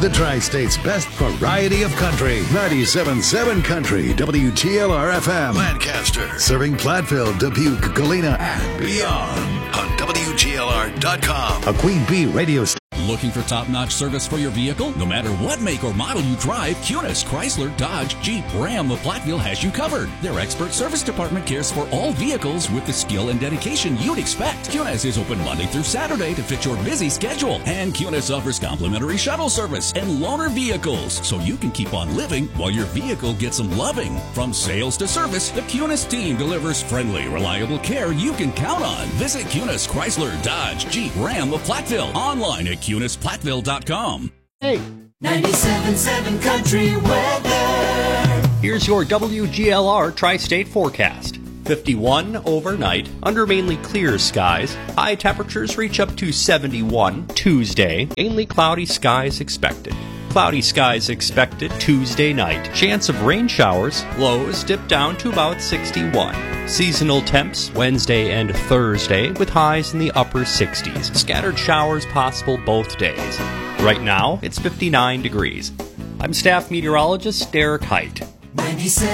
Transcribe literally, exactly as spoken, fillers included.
The Tri-State's best variety of country. ninety-seven point seven Country, W G L R F M. Lancaster. Serving Platteville, Dubuque, Galena, and beyond. On W G L R dot com. A Queen Bee radio station. Looking for top-notch service for your vehicle? No matter what make or model you drive, Cunis, Chrysler, Dodge, Jeep, Ram of Platteville has you covered. Their expert service department cares for all vehicles with the skill and dedication you'd expect. Cunis is open Monday through Saturday to fit your busy schedule. And Cunis offers complimentary shuttle service and loaner vehicles, so you can keep on living while your vehicle gets some loving. From sales to service, the Cunis team delivers friendly, reliable care you can count on. Visit Cunis, Chrysler, Dodge, Jeep, Ram of Platteville. Online at Cunis Platteville dot com. Hey, ninety-seven point seven Country weather. Here's your W G L R Tri-State forecast. fifty-one overnight, under mainly clear skies. High temperatures reach up to seventy-one Tuesday. Mainly cloudy skies expected. Cloudy skies expected Tuesday night. Chance of rain showers. Lows dip down to about sixty-one. Seasonal temps Wednesday and Thursday with highs in the upper sixties. Scattered showers possible both days. Right now, it's fifty-nine degrees. I'm staff meteorologist Derek Height. ninety-seven